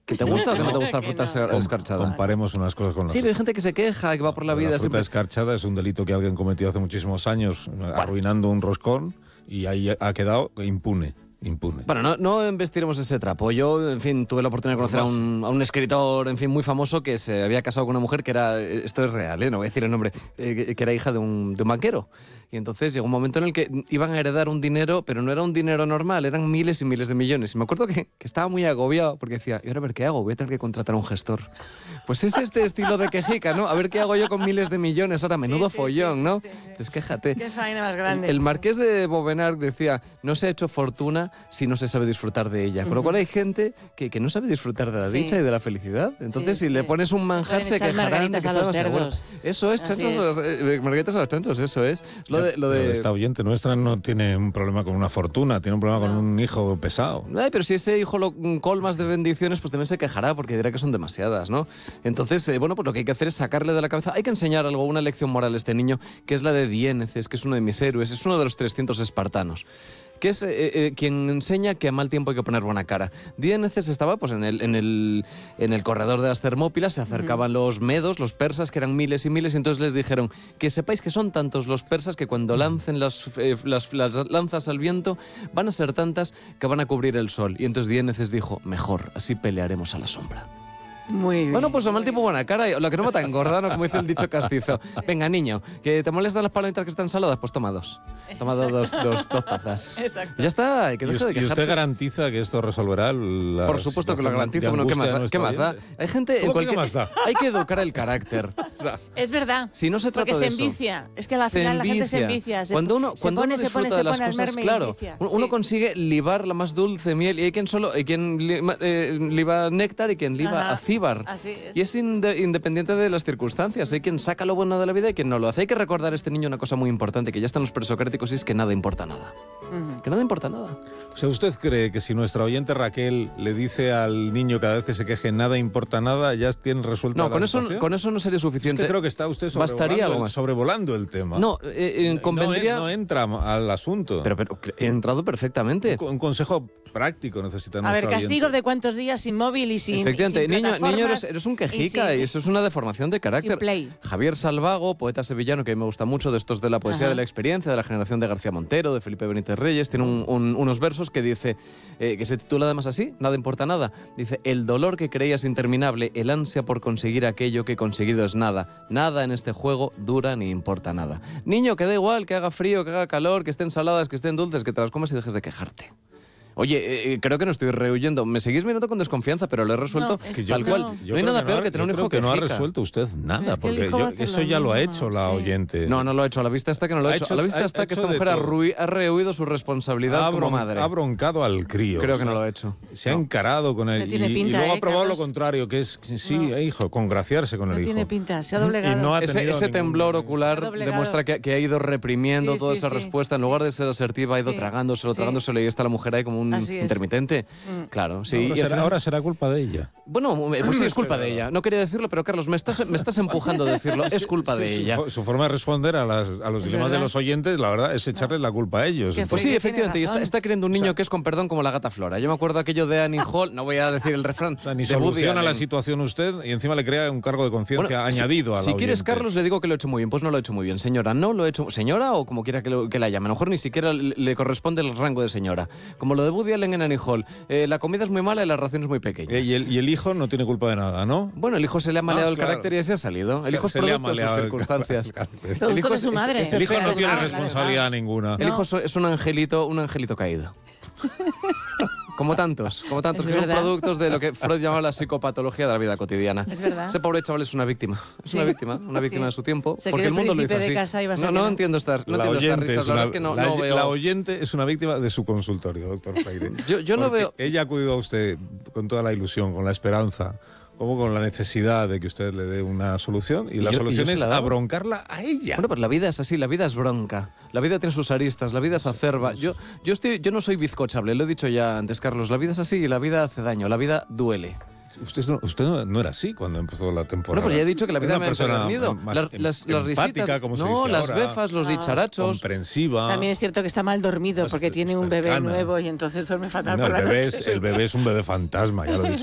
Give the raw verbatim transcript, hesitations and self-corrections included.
¿Que te gusta o que no te gusta la Que fruta no. escarchada? Comparemos unas cosas con las Sí, pero hay gente que se queja, que va por la vida La fruta siempre... escarchada es un delito que alguien cometió hace muchísimos años, arruinando un roscón, y ahí ha quedado impune. Impune. Bueno, no, no investiremos ese trapo. Yo, en fin, tuve la oportunidad de conocer a un, a un escritor, en fin, muy famoso que se había casado con una mujer que era, esto es real, ¿eh? No voy a decir el nombre, eh, que era hija de un, de un banquero. Y entonces llegó un momento en el que iban a heredar un dinero, pero no era un dinero normal, eran miles y miles de millones. Y me acuerdo que, que estaba muy agobiado porque decía, ¿y ahora a ver qué hago? Voy a tener que contratar a un gestor. Pues es este estilo de quejica, ¿no? A ver qué hago yo con miles de millones, ahora menudo Sí, sí, follón, sí, sí, ¿no? sí, sí. Entonces quéjate. Qué faena más grande. El, el marqués de Bovenard decía, no se ha hecho fortuna si no se sabe disfrutar de ella. Con lo cual hay gente que, que no sabe disfrutar de la Sí. dicha y de la felicidad. Entonces, Sí, si le sí. pones un manjar, Se se pueden echar quejarán de que margaritas a está los demasiado bueno. cerdos. Eso es, Así chanchos, es. a los- eh, margaritas a los chanchos, eso es. Lo de... Lo Pero de esta oyente nuestra no tiene un problema con una fortuna, tiene un problema con un hijo pesado. Ay, pero si ese hijo lo colmas de bendiciones, pues también se quejará porque dirá que son demasiadas, ¿no? Entonces, eh, bueno, pues lo que hay que hacer es sacarle de la cabeza. Hay que enseñar algo, una lección moral a este niño, que es la de Diéneces, que es uno de mis héroes, es uno de los trescientos espartanos, que es eh, eh, quien enseña que a mal tiempo hay que poner buena cara. Diéneces estaba pues en el, en el, en el corredor de las Termópilas, se acercaban los medos, los persas, que eran miles y miles, y entonces les dijeron que sepáis que son tantos los persas que cuando lancen las, eh, las, las lanzas al viento van a ser tantas que van a cubrir el sol. Y entonces Diéneces dijo, mejor, así pelearemos a la sombra. Muy bien. Bueno, pues a mal tiempo buena cara, y lo que no mata engorda, ¿no? Como dice el dicho castizo. Venga, niño, que te molestan las palomitas que están saladas, pues toma dos. Toma dos, dos, dos, dos tazas. Exacto. Y ya está, hay que ¿Y dejar de usted, y quejarse. usted garantiza que esto resolverá la Por supuesto que lo garantizo. Bueno, ¿qué más da? ¿Qué más da? Hay gente en ¿Cómo que cualquier... qué más da? Hay que educar el carácter. Es verdad. Si no se trata Porque de se eso. envicia. Es que al Se final la gente se envicia. envicia. Se, Cuando uno, se cuando pone, uno se pone, disfruta se de las pone al cosas, merme y claro, envicia. uno Sí. consigue libar la más dulce miel, y hay quien solo, hay quien liba, eh, liba néctar y quien liba Ajá. acíbar. Así es. Y es inde- independiente de las circunstancias. Hay quien saca lo bueno de la vida y quien no lo hace. Hay que recordar a este niño una cosa muy importante, que ya están los presocráticos, y es que nada importa nada. Ujú. Que nada importa nada. O sea, ¿usted cree que si nuestra oyente Raquel le dice al niño cada vez que se queje nada importa nada, ya tiene resuelta No, la con eso, situación? con eso no sería Es suficiente. que creo que está usted Bastaría sobrevolando, algo el, más. sobrevolando el tema. No, eh, eh, No, convendría... en- no entra al asunto. pero, pero he entrado perfectamente. un, co- un consejo práctico necesita A nuestra ver, castigo oyente. de cuántos días sin móvil y sin. Efectivamente, y sin niño, niño eres, plataformas eres un quejica y, sin- eso es una deformación de carácter. sin play. Javier Salvago, poeta sevillano que a mí me gusta mucho, de estos de la poesía Ajá. de la experiencia, de la generación de García Montero, de Felipe Benítez Reyes, tiene un- un- unos versos que dice, eh, que se titula además así, Nada importa nada. Dice, el dolor que creías interminable, el ansia por conseguir aquello que conseguido es nada. Nada en este juego dura ni importa nada. Niño, que da igual, que haga frío, que haga calor, que estén saladas, que estén dulces, que te las comas y dejes de quejarte. Oye, eh, creo que no estoy rehuyendo. Me seguís mirando con desconfianza, pero lo he resuelto No, es que yo tal creo- cual. no. No, Yo hay creo nada que peor no ha- que tener un yo hijo creo que no ha quejica. resuelto usted nada, Es que el porque hijo va a yo- hacer eso lo ya lo ha mismo, hecho la sí. oyente. No, no lo ha hecho. A la vista está que no lo ha, Ha hecho. hecho- A la vista ha- está ha que hecho esta de mujer ha, todo. rui- ha rehuido su responsabilidad ha, como bron- madre. ha broncado al crío. Creo o que no sea, lo ha hecho. Se ha No. encarado con él No y, tiene y pinta, luego ¿eh, ha probado lo Carlos? contrario, que es, sí, No. eh, hijo, congraciarse con No el hijo. tiene pinta, se ha Y doblegado. no ha Ese, tenido ese ningún- temblor ocular Se ha doblegado. demuestra que, que ha ido reprimiendo Sí, toda sí, esa sí, respuesta. En sí. lugar de ser asertiva, ha ido Sí, tragándoselo, sí. tragándoselo, y está la mujer ahí como un Así es. intermitente. Mm. Claro, sí. ahora, y al será, final- ahora será culpa de ella. Bueno, eh, pues sí, es culpa de ella. No quería decirlo, pero Carlos, me estás, me estás empujando a decirlo. Es culpa de Su, ella. fo- su forma de responder a, las- a los Es dilemas de verdad. los oyentes, la verdad, es echarle la culpa a ellos. Que Pues Porque sí, tiene efectivamente, y está, razón. está queriendo un niño que es, con perdón, como la gata Flora. Yo me acuerdo aquello de Annie Hall, no voy a decir el refrán. O sea, ni de Woody soluciona la Allen. situación usted y encima le crea un cargo de conciencia Bueno, si- añadido a la Si quieres, oyente. Carlos, le digo que lo he hecho muy bien. Pues no lo he hecho muy bien, señora. No lo he hecho... Señora o como quiera que, lo- que la llame. A lo mejor ni siquiera le, le corresponde el rango de señora. Como lo de Woody Allen en Annie Hall. Eh, la comida es muy mala y las raciones muy pequeñas. Eh, y, el, y el hijo no tiene culpa de nada, ¿no? Bueno, el hijo se le ha maleado Ah, el claro. carácter y se ha salido. El Se- hijo es se le ha producto de sus maleado el circunstancias. carácter. Producto El hijo de es- su es- madre. es El hijo no efecto- tiene Claro, responsabilidad ninguna. El No. hijo so- es un angelito, un angelito caído. Como tantos, como tantos, Es que son verdad. productos de lo que Freud llamaba la psicopatología de la vida cotidiana. Es verdad. Ese pobre chaval es una víctima. Es Sí. una víctima, una víctima Sí. de su tiempo. Se porque cree el mundo lo hizo príncipe de así. casa y va a ser no, que no no. entiendo estas, no La entiendo estas oyente, risas. es La una, verdad es que no, la, no veo. la oyente es una víctima de su consultorio, doctor Freire. Yo- yo no Porque veo- Ella ha acudido a usted con toda la ilusión, con la esperanza, como con la necesidad de que usted le dé una solución. Y, Y la yo- y solución yo se es la he dado. abroncarla a ella. Bueno, pues la vida es así, la vida es bronca. La vida tiene sus aristas, la vida es acerba. Yo, yo, estoy, yo no soy bizcochable, lo he dicho ya antes, Carlos. La vida es así y la vida hace daño, la vida duele. Usted, no, usted no, no era así cuando empezó la temporada. Bueno, pues ya he dicho que la vida Era me una ha persona entretenido. más Las, em- las, las empática, risitas, como se no, dice las ahora, befas, los Ah, dicharachos. comprensiva. También es cierto que está mal dormido Más porque ce- tiene un bebé cercana. nuevo y entonces duerme fatal No, por el, la bebé noche. es, el bebé es un bebé fantasma, ya lo he dicho